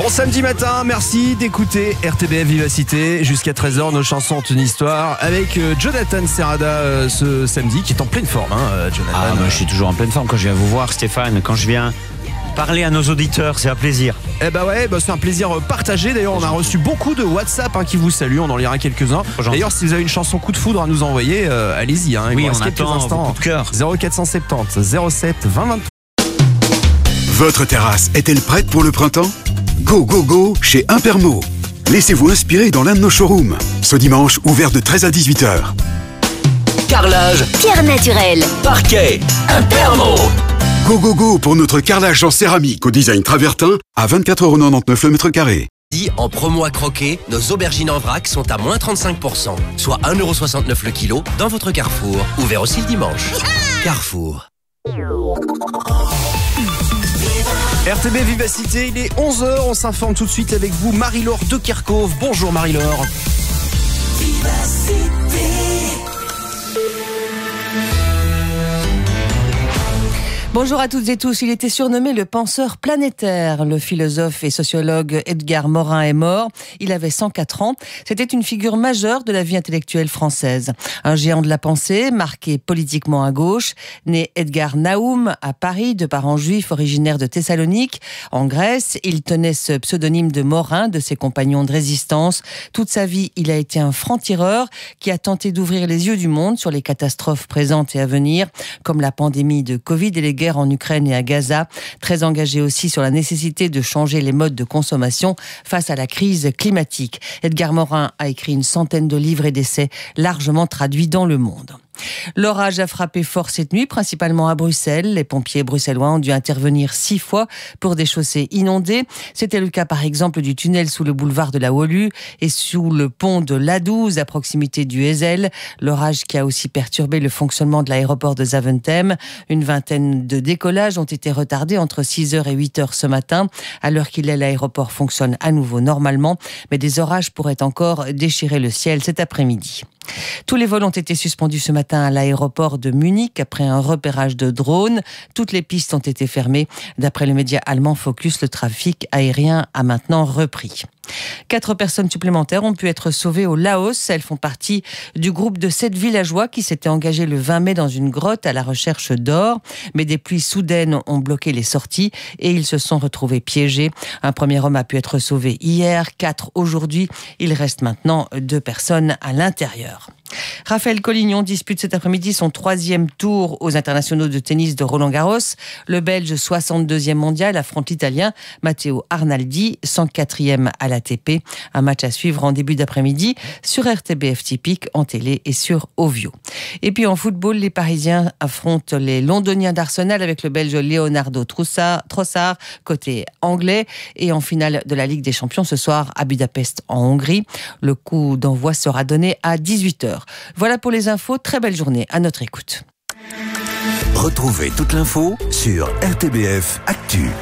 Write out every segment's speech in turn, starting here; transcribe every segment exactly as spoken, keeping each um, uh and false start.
samedi matin, merci d'écouter R T B F Vivacité. Jusqu'à treize heures, nos chansons ont une histoire avec euh, Jonathan Serrada euh, ce samedi, qui est en pleine forme, hein, euh, Jonathan. Ah, moi, je suis toujours en pleine forme quand je viens vous voir, Stéphane. Quand je viens parler à nos auditeurs, c'est un plaisir. Eh bah ouais, bah c'est un plaisir partagé. D'ailleurs, on a reçu beaucoup de WhatsApp hein, qui vous saluent. On en lira quelques-uns. D'ailleurs, si vous avez une chanson coup de foudre à nous envoyer, euh, allez-y. Hein, oui, on attend vos coups de cœur. zéro quatre cent soixante-dix zéro sept vingt vingt. Votre terrasse est-elle prête pour le printemps ? Go, go, go chez Impermo. Laissez-vous inspirer dans l'un de nos showrooms. Ce dimanche, ouvert de treize à dix-huit heures. Carrelage, pierre naturelle, parquet, Impermo. Go, go, go pour notre carrelage en céramique au design travertin à vingt-quatre euros quatre-vingt-dix-neuf le mètre carré. En promo à croquer, nos aubergines en vrac sont à moins trente-cinq pour cent, soit un euro soixante-neuf le kilo dans votre Carrefour. Ouvert aussi le dimanche. Carrefour. R T B Vivacité, il est onze heures, on s'informe tout de suite avec vous, Marie-Laure de Kerkhove. Bonjour Marie-Laure. Bonjour à toutes et tous. Il était surnommé le penseur planétaire. Le philosophe et sociologue Edgar Morin est mort. Il avait cent quatre ans. C'était une figure majeure de la vie intellectuelle française. Un géant de la pensée, marqué politiquement à gauche. Né Edgar Naoum à Paris, de parents juifs originaires de Thessalonique, en Grèce. Il tenait ce pseudonyme de Morin, de ses compagnons de résistance. Toute sa vie, il a été un franc-tireur qui a tenté d'ouvrir les yeux du monde sur les catastrophes présentes et à venir, comme la pandémie de Covid et les guerre en Ukraine et à Gaza, très engagé aussi sur la nécessité de changer les modes de consommation face à la crise climatique. Edgar Morin a écrit une centaine de livres et d'essais largement traduits dans le monde. L'orage a frappé fort cette nuit, principalement à Bruxelles. Les pompiers bruxellois ont dû intervenir six fois pour des chaussées inondées. C'était le cas par exemple du tunnel sous le boulevard de la Wolu et sous le pont de l'A douze à proximité du Hezel. L'orage qui a aussi perturbé le fonctionnement de l'aéroport de Zaventem. Une vingtaine de décollages ont été retardés entre six heures et huit heures ce matin. À l'heure qu'il est, l'aéroport fonctionne à nouveau normalement, mais des orages pourraient encore déchirer le ciel cet après-midi. Tous les vols ont été suspendus ce matin à l'aéroport de Munich après un repérage de drones. Toutes les pistes ont été fermées. D'après le média allemand Focus, le trafic aérien a maintenant repris. Quatre personnes supplémentaires ont pu être sauvées au Laos. Elles font partie du groupe de sept villageois qui s'étaient engagés le vingt mai dans une grotte à la recherche d'or. Mais des pluies soudaines ont bloqué les sorties et ils se sont retrouvés piégés. Un premier homme a pu être sauvé hier, quatre aujourd'hui. Il reste maintenant deux personnes à l'intérieur. Raphaël Collignon dispute cet après-midi son troisième tour aux internationaux de tennis de Roland-Garros. Le Belge soixante-deuxième mondial affronte l'Italien Matteo Arnaldi, cent quatrième à l'A T P. Un match à suivre en début d'après-midi sur R T B F Typique, en télé et sur Ovio. Et puis en football, les Parisiens affrontent les Londoniens d'Arsenal avec le Belge Leonardo Trossard, Trossard côté anglais. Et en finale de la Ligue des Champions ce soir à Budapest en Hongrie. Le coup d'envoi sera donné à dix-huit heures. Voilà pour les infos, très belle journée à notre écoute. Retrouvez toute l'info sur R T B F Actu.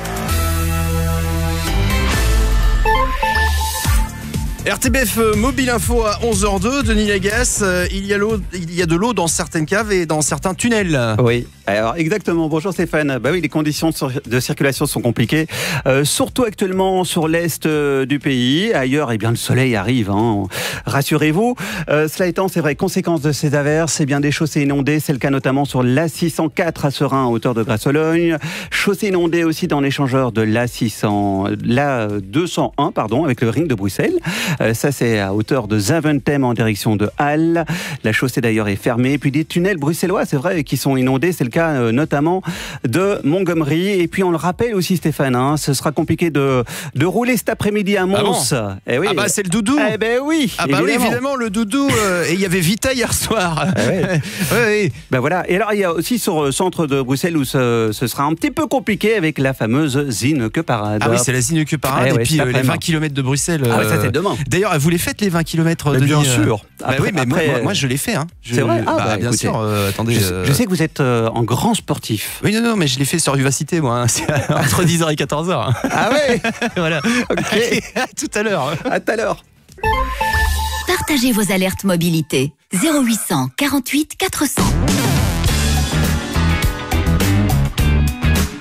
R T B F Mobile Info à onze heures deux, Denis Lagasse, il y a l'eau, il y a de l'eau dans certaines caves et dans certains tunnels. Oui, alors exactement. Bonjour Stéphane. Bah oui, les conditions de circulation sont compliquées, euh, surtout actuellement sur l'est du pays. Ailleurs, eh bien le soleil arrive. Hein. Rassurez-vous. Euh, cela étant, c'est vrai, conséquence de ces averses, c'est bien des chaussées inondées. C'est le cas notamment sur l'A six cent quatre à Serein, à hauteur de Grasse-Sologne. Chaussée inondée aussi dans l'échangeur de l'A six cents, l'A deux cent un, pardon, avec le ring de Bruxelles. Euh, ça, c'est à hauteur de Zaventem en direction de Halle. La chaussée d'ailleurs est fermée. Puis des tunnels bruxellois, c'est vrai, qui sont inondés. C'est le cas euh, notamment de Montgomery. Et puis on le rappelle aussi, Stéphane, hein, ce sera compliqué de, de rouler cet après-midi à Mons. Ah, bon eh oui. Ah bah c'est le doudou. Eh ben oui. Ah bah évidemment. oui, évidemment le doudou. Euh, et il y avait Vita hier soir. Ah ouais. ouais, ouais. Ben voilà. Et alors il y a aussi sur le centre de Bruxelles où ce, ce sera un petit peu compliqué avec la fameuse Zineke Parade. Ah oui, c'est la Zineke Parade. Eh et ouais, puis euh, les vingt kilomètres de Bruxelles. Ah ouais, ça euh... c'est demain. D'ailleurs, vous les faites les vingt kilomètres de bien sûr. Après, bah oui, mais après, moi, moi je l'ai fait. Hein. Je... C'est vrai. Ah bah, bah, bien écoutez, sûr. Euh, attendez. Je, euh... je sais que vous êtes euh, en grand sportif. Oui, non, non, mais je l'ai fait sur Vivacité, moi. Hein. C'est entre dix heures et quatorze heures. Ah ouais. Voilà. Ok. À tout à l'heure. À tout à l'heure. Partagez vos alertes mobilité. zéro huit cent quarante-huit quatre cents.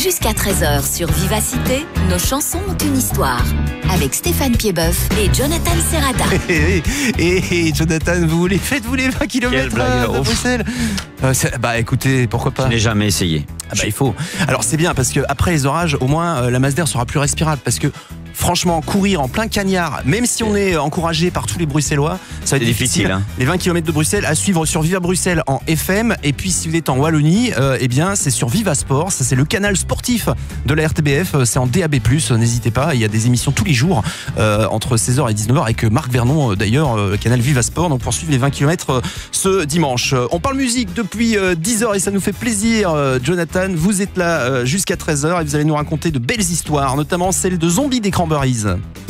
Jusqu'à treize heures sur Vivacité, nos chansons ont une histoire. Avec Stéphane Piedboeuf et Jonathan Serrada. Et, et, et Jonathan, vous les faites-vous les vingt kilomètres blague, de ouf. Bruxelles euh, c'est- Bah écoutez, pourquoi pas. Je n'ai jamais essayé. Ah bah il faut. Alors c'est bien parce que après les orages, au moins euh, la masse d'air sera plus respirable parce que franchement courir en plein cagnard, même si on est encouragé par tous les Bruxellois, ça va être C'est difficile. difficile, hein. Les vingt kilomètres de Bruxelles à suivre sur Viva Bruxelles en F M et puis si vous êtes en Wallonie, euh, eh bien c'est sur Viva Sport, ça c'est le canal sportif de la R T B F, c'est en D A B plus, n'hésitez pas, il y a des émissions tous les jours euh, entre seize heures et dix-neuf heures avec Marc Vernon euh, d'ailleurs, euh, le canal Viva Sport, donc pour suivre les vingt kilomètres euh, ce dimanche. Euh, On parle musique depuis euh, dix heures et ça nous fait plaisir. Euh, Jonathan, vous êtes là euh, jusqu'à treize heures et vous allez nous raconter de belles histoires, notamment celle de Zombie des Cranberries.